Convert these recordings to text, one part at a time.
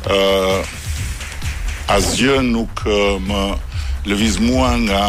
asgjë nuk më lëviz mua nga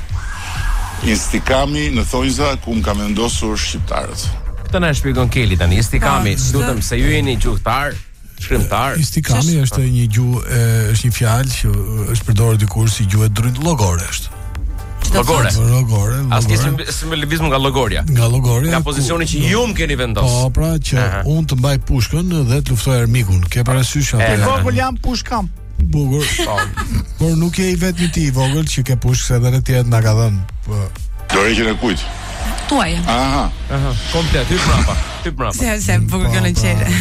Instikami në thonjza ku më ka vendosur shqiptarët. Këtë na shpjegon Keli tani. Instikami, lutem se ju jeni gjuhëtar, shkrimtar. Instikami është një gjuhë, është një fjalë që është përdorur dikur si gjuhë llogore është. Llogore. Asnjë s'më lëviz nga llogoria. Nga llogoria. Nga pozicioni që ju më keni vendosur. Po, pra që unë të mbaj pushkën dhe të luftoj armikun. Ke parasysh atë? Vogël jam pushkam. Bukur. Por nuk je i vetmi ti i vogël që ke pushkë se edhe në tjetër na ka dhënë. Po. Dorëqen e kujt? Tuaj. Aha. Komplet, hyp mbrapa. Se bukur kënë qere.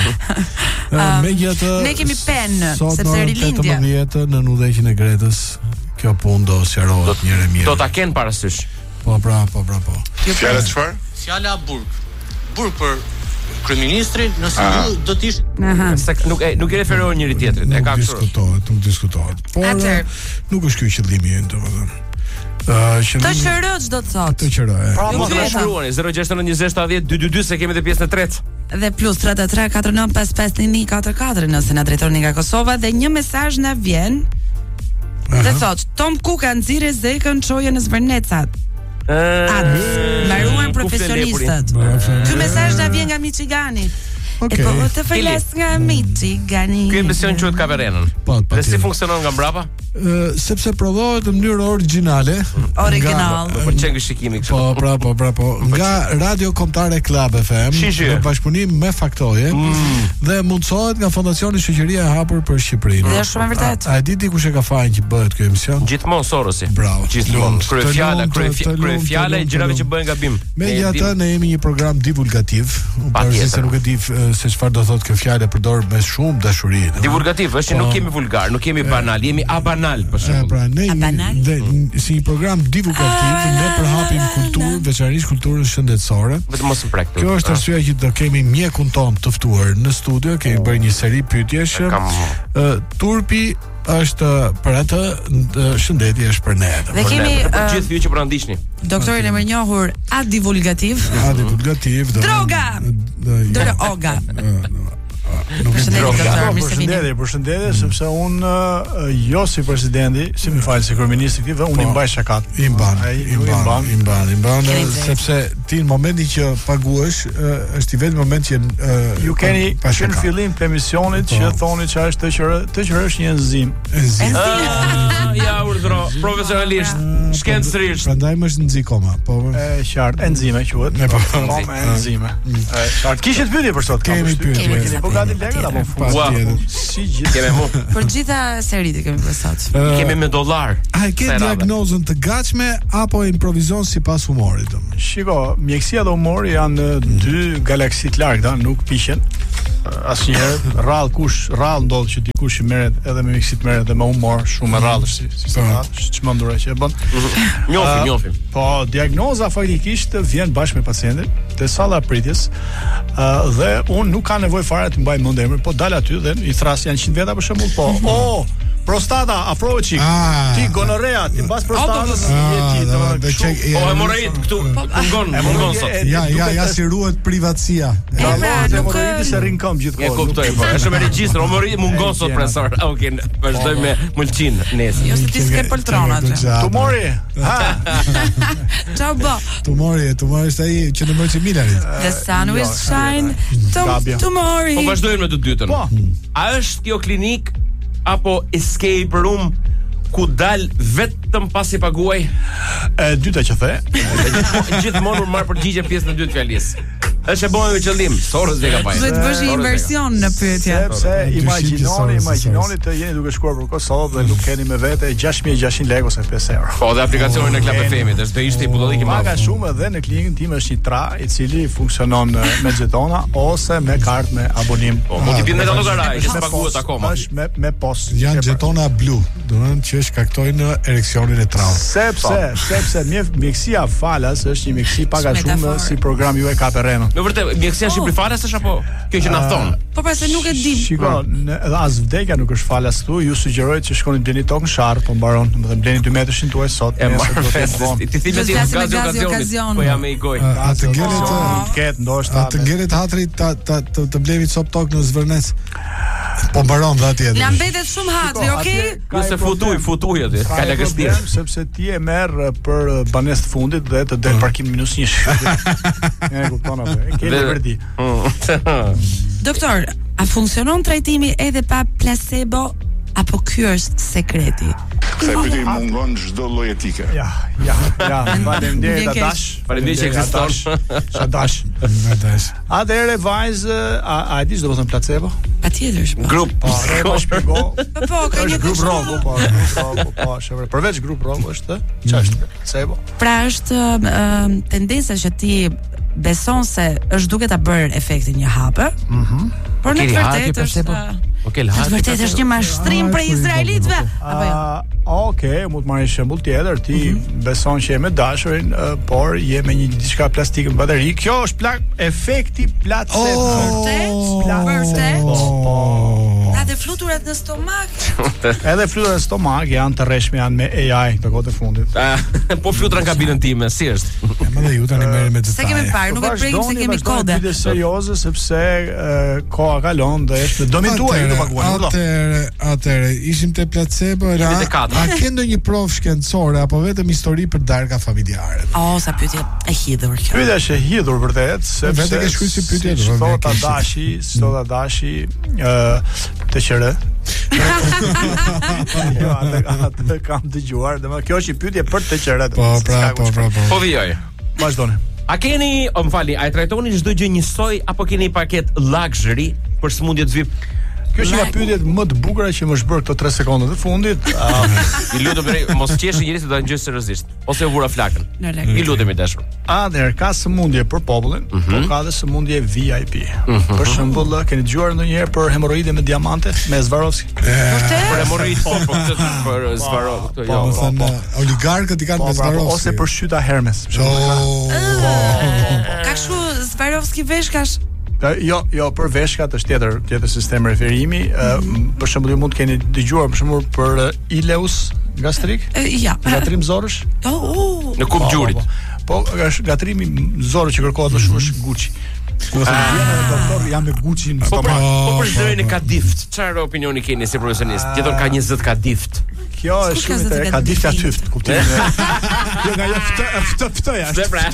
Megjithatë, ne kemi penë, sepse rilindja. Sot në udhëheqjen e Gretës, kjo punë do sqarohet njëherë mirë. Do ta kenë parasysh. Po. Fjala çfarë? Fjala burg. Burg për kryeministrin, nëse do të ishte nuk e referohen njëri tjetrit, e ka kështu. Nuk diskutohet. Por nuk është ky qëllimi ynë, domethënë. Të qërë ç'do të thotë? Të qërë. Pra mos e shkruani 0692070 se kemi edhe pjesën e tretë. Dhe plus 33 49 55 144 nëse na drejtoni nga Kosova dhe një mesazh na vjen. Dhe thotë Tom Kuka nxirri zekën çoje në Zvërnecat. Mbaruan profesionistët. Ky mesazh na vjen nga Michigani. Okay. Po të falas nga Michigani. Ky emision quhet Kaverenën. Dhe si funksionon nga mbrapa? Sepse prodhohet në mënyrë origjinale. Original. Po çengë shikimi kështu. Po. Nga Radio Kombëtare Club FM në bashkëpunim me Faktoje dhe mundsohet nga Fondacioni Shoqëria e Hapur për Shqipërinë. Është shumë e vërtetë. A e di ti kush e ka fajin që bëhet ky emision? Gjithmonë Sorosi. Bravo. Gjithmonë. Kryefjala e gjërave që bëhen gabim. Megjithatë ne jemi një program divulgativ. Përse se nuk e di se çfarë do thotë kjo fjalë e përdor me shumë dashuri. Divulgativ është që nuk jemi vulgar, nuk jemi banal, jemi abanal për shembull. Pra ne si një program divulgativ ne përhapim kulturë, veçanërisht kulturën shëndetësore. Vetëm mos më prek. Kjo është arsyeja që do kemi mjekun ton të ftuar në studio, kemi bërë një seri pyetjesh. Turpi është për atë, shëndeti është për ne. Dhe kemi për gjithë ju që po na ndiqni. Doktorin e mënjohur divulgativ. Droga. Nuk është droga. Përshëndetje, sepse unë jo si presidenti, si më fal si kryeministri këtij, unë i mbaj shakat. I mban, sepse ti në momentin që paguhesh, është i vetmi moment që ju keni në fillim të emisionit që thoni që është TQR është një enzim. Ja urdhro profesionalisht, shkencërisht. Prandaj më është nxikoma, po. Qartë, enzime quhet. Enzime. Qartë. Kishit pyetje për sot? Kemi pyetje. Po gati lekët apo fund? Si gjithë. Kemi mu. Për gjitha seritë kemi për sot. Kemi me dollar. A ke diagnozën të gatshme apo improvizon sipas humorit? Shiko, mjekësia dhe humori janë dy galaksi të largëta, nuk piqen. Asnjëherë rrallë ndodh që dikush i merret edhe me mjekësi, merret edhe me humor, shumë e rrallë si çmendur që e bën. Njofim. Po diagnoza faktikisht vjen bashkë me pacientin te salla e pritjes, dhe unë nuk ka nevojë fare të mbaj mend emrin, po dal aty dhe i thras janë 100 veta për shembull, po. Prostata, afroçi. Ti gonorea, ti mbas prostatës, o hemoroid këtu mungon sot. Ja si ruhet privatësia. Hemoroidi se rrin këmbë gjithkohë. E kuptoj, po. Është me regjistr, hemoroidi mungon sot profesor. Okej, vazhdoj me mulçin nesër. Jo se ti s'ke poltrona atë. Tumori. Ciao bo. Tumori është ai që në mërë Milanit. The sun will shine tomorrow. Po vazhdojmë me të dytën. A është kjo klinik apo escape room ku dal vetëm pasi paguaj? E dyta që the. Gjithmonë marr përgjigje pjesën e dytë fjalës. Është e bëjë me qëllim. Soros dhe ka bajë. Duhet të bësh një inversion në pyetje. Sepse imagjinoni të jeni duke shkuar për Kosovë dhe nuk keni me vete 6600 lekë ose 5 euro. Po dhe aplikacionin e Club FM-it, është do ishte i budollik i madh. Ka shumë edhe në klinikën time është një tra i cili funksionon me xhetona ose me kartë me abonim. Po mund të bën edhe llogaraj, që s'paguhet akoma. Është me post. Janë xhetona blu, do të thonë që shkaktojnë ereksionin e traut. Sepse mjekësia falas është një mjekësi pak a shumë si program ju e Kaperenën. Në vërtet, mjekësia shqip falas është apo kjo që na thon? Po pra se nuk e di. Shiko, edhe as vdekja nuk është falas këtu. Ju sugjerojtë që shkoni bleni tokë në sharr, po mbaron, domethënë bleni 2 metërshin tuaj sot. E marr festë. Ti thime ti gazi okazionit. Po jam me i goj. Atë ngelet ket ndoshta. Atë ngelet hatri të blevit sop tokë në Zvërnec. Po mbaron dha tjetër. Na mbetet shumë hatri, okay? Nëse futuj aty. Ka lagështir. Sepse ti e merr për banesë të fundit dhe të del parkim -1. E kupton apo? E ke për ti. Doktor, a funksionon trajtimi edhe pa placebo apo ky është sekreti? Kësaj pyetje mungon çdo lloj etike. Ja, faleminderit Adash. Faleminderit që ekziston. Adash. Atëherë vajzë, a di ç'do të thon placebo? Patjetër. Grup. Po, shpjego. Po, ka një grup rock, po, shërbër. Përveç grup rock është ç'është placebo? Pra është tendenca që ti beson se është duke ta bërë efektin një hape. Por në të vërtetë është në vërtetë është një mashtrim për izraelitëve. Apo jo? Okej, mund të marrësh shembull tjetër, ti beson që je me dashurin, por je me një diçka plastike në bateri. Kjo është efekti placebo. Vërtet? Dhe fluturat në stomak. Edhe fluturat në stomak janë të rreshme, janë me AI këtë kohë të fundit. Po flutura në kabinën time, si është? Më dhe ju tani merrem me detaje. Se kemi parë, nuk e prekim se kemi kode. Është serioze sepse koha kalon dhe është në domin tuaj të paguar. Atëre, ishim te placebo, a ke ndonjë provë shkencore apo vetëm histori për darka familjare? Sa pyetje e hidhur kjo. Pyetja është e hidhur vërtet, sepse vetë ke shkruar si pyetje. Sot Adashi, të qërë. Jo, atë kam dëgjuar, dhe kjo është i pyetje për të qërë. Po vijoj. Vazhdoni. A keni, më fali, a e trajtoni çdo gjë njësoj apo keni një paket luxury për sëmundjet VIP? Kjo është një pyetje më të bukura që më është bërë këto 3 sekondat të fundit. I lutem mos qeshi njerëzit do ta ngjoj seriozisht. Ose u vura flakën. I lutemi dashur. Atëherë ka sëmundje për popullin, por ka edhe sëmundje VIP. Për shembull, keni dëgjuar ndonjëherë për hemoroide me diamante me Swarovski? Për hemoroid po, për Swarovski, jo. Po thënë oligarkët i kanë me Swarovski. Ose për shyta Hermes. Ka kështu Swarovski veshkash? Jo, për veshkat është tjetër sistem referimi. Për shembull, ju mund të keni dëgjuar për shembull për ileus gastrik? Ja. Gatrim zorësh? Në kup gjurit. Po, është gatrimi zorë që kërkohet më shumë është Gucci. Ose doktor jam me Gucci në stomak. Po për zërin e kadift, çfarë opinioni keni si profesionist? Tjetër ka 20 kadift. Kjo është shumë e ka difta tyft, kuptimin e. Jo nga jo ftoja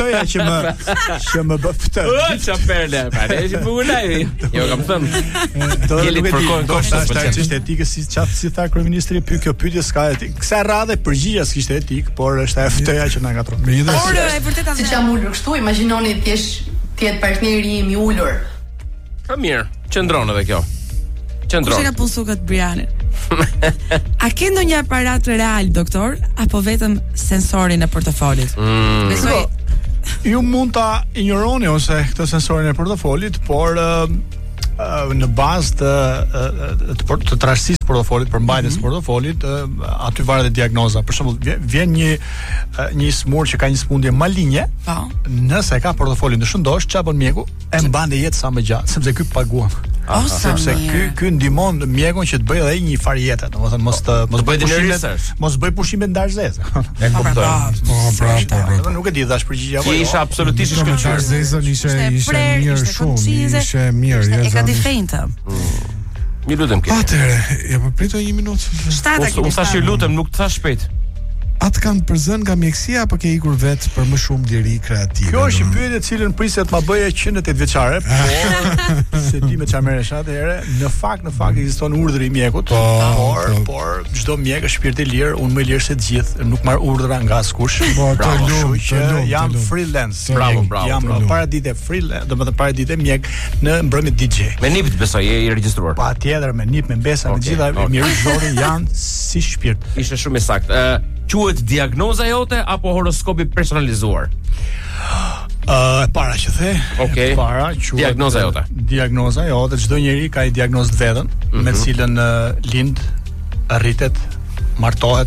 që më bë ftë. Çfarë perle, parësh punaj. Jo kam thënë. Do të përkojnë koshta për çështje etike si tha kryeministri, kjo pyetje s'ka etik. Kësaj radhe përgjigja s'kishte etik, por është ajo ftoja që na ngatron. Por e vërtetë siç jam ulur kështu, imagjinoni ti jetë partneri im i ulur. Po mirë, qëndron edhe kjo. Qëndron. Kush e ka punsu këtë Brianin? A ke ndonjë aparat real, doktor, apo vetëm sensorin e portofolit? Besoj ju mund ta injoroni ose këtë sensorin e portofolit, por në bazë të trashësisë portofolit, përmbajtjes portofolit, aty varet diagnoza. Për shembull, vjen një smur që ka një smundje malinje. Po. Nëse ka portofolin të shëndosh, çfarë bën mjeku? E mban jetë sa më gjatë, sepse ky paguam. Sepse ky ndihmon mjekun që të bëjë edhe një farë jete, domethënë mos bëj pushime ndarzeze. E kuptoj. Po. Nuk e di dash përgjigje apo jo. Isha absolutisht i shkëlqyer. Ndarzezën ishte mirë shumë, ishte mirë. E ka difejnë. Mi lutem kë. Atëre, ja po pritoj 1 minutë. Unë thash ju lutem, nuk të thash shpejt. Atë kanë përzën nga mjekësia apo ke ikur vetë për më shumë liri kreative? Kjo është një pyetje e cilën prisja të ma bëje që në 8 vjeçare, por se ti me çfarë merresh atëherë, në fakt ekziston urdhri i mjekut, por çdo mjek është shpirt i lirë, unë më lirë se të gjithë, nuk marr urdhra nga askush. Jam freelance. Bravo. Jam paradite freelance, domethënë paradite mjek në mbrëmje DJ. Me NIP besoj je i regjistruar. Patjetër me NIP, me Besa, me gjitha mirëzori janë si shpirt. Ishte shumë i saktë. Quhet diagnoza jote apo horoskopi personalizuar? E para që the. Okej. Para quhet diagnoza jote. Diagnoza jote, çdo njeri ka një diagnozë të vetën, me cilën lind, rritet, martohet,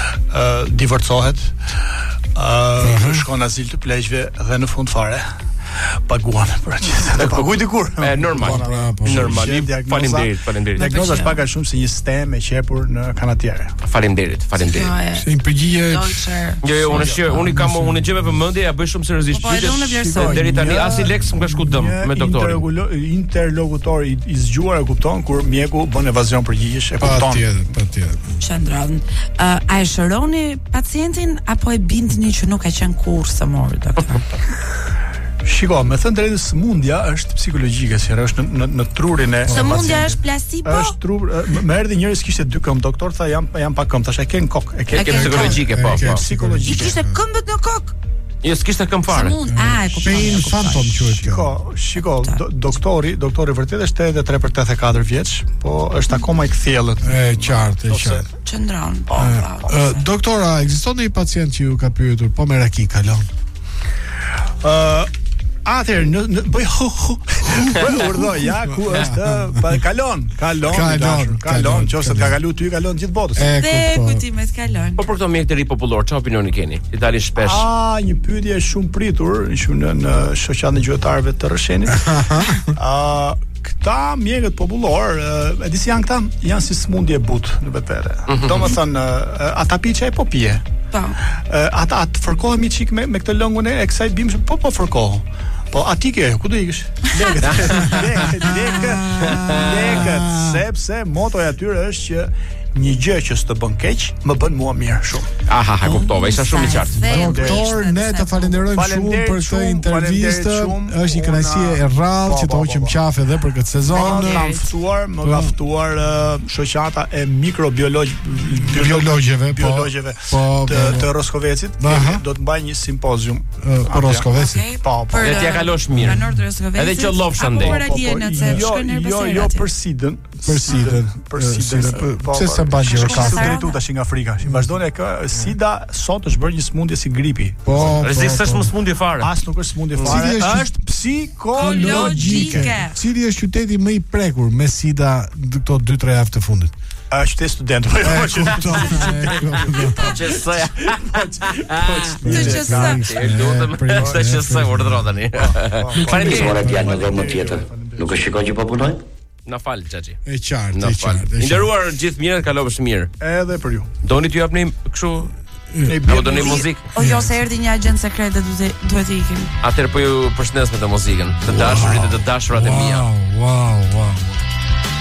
divorcohet, shkon azil të pleqjve dhe në fund fare paguan për që paguaj dikur. Normal. Faleminderit. Diagnoza është pak a shumë si një stem e qepur në kanatiere. Faleminderit. Si një përgjigje. Jo, unë gjej me vëmendje, ja bëj shumë seriozisht pyetjet. Deri tani as i leks më ka shku dëm me doktorin. Interlokutor i zgjuar e kupton kur mjeku bën evazion përgjigjesh, e kupton. Patjetër. Qëndron. A e shëroni pacientin apo e bindni që nuk ka qenë kurrë së mori doktor? Shiko, me thënë drejtë, sëmundja është psikologjike, si është në trurin e sëmundja është placebo? Është trur, më erdhi njëri që kishte 2 këmbë, doktor tha jam pa këmbë, tash e ke në kokë, e ke psikologjike, po. Psikologjike. I kishte këmbët në kokë? Jo, s'kishte këmbë fare. E kuptoj. Fantom quhet kjo. Shiko, doktori vërtet është 83/84 vjeç, po është akoma i kthjellët. Qartë. Qëndron. Doktora, ekziston një pacient që ju ka pyetur, po me raki kalon? Atëherë bëj urdhë ja ku është kalon, nëse ka kalu ty, kalon gjithë botës. Dhe kujtimet kalon. Po për këto mjek të ri popullor, çfarë opinioni keni? I dalin shpesh. Një pyetje shumë pritur, në shoqatën e gjuetarëve të Rrëshenit. Këta mjekët popullor, e di si janë këta, janë si smundje butë në vetvete. Domethënë, ata piçe po pije. Ata fërkohemi çik me këtë lëngun e kësaj bimsh, po fërkohu. Po atike, ku do ikësh? Lekët, sepse motoja e tyre është që një gjë që s'të bën keq, më bën mua mirë shumë. Aha, kuptova, isha shumë i qartë. Doktor, ne të falenderojmë shumë për këtë intervistë. Është një kënaqësi e rrallë që të hoqim qafë edhe për këtë sezon. Më ka ftuar shoqata e biologjeve të Roskovecit. Do të mbaj një simpozium për Roskovecit. Po. Le t'ja kalosh mirë. Edhe që lofsh andej. Jo për sidën. Pse sa bashkë ka drejtu tash nga Afrika. Vazhdon sida sot është bërë një smundje si gripi. Rrezikisht është smundje fare. As nuk është smundje fare, është psikologjike. Cili është qyteti më i prekur me sida këto 2-3 javë të fundit? Qytet studentëve. Nuk e shikoj që po punoj? Na fal, Xhaxhi. E qartë. Nderuar gjithë mirë, kalofsh mirë. Edhe për ju. Doni t'ju japni kështu apo doni muzikë? Jo, se erdhi një agent sekret dhe duhet të ikim. Atëherë po ju përshëndes me të muzikën. Të dashurit dhe të dashurat e mia. Wow.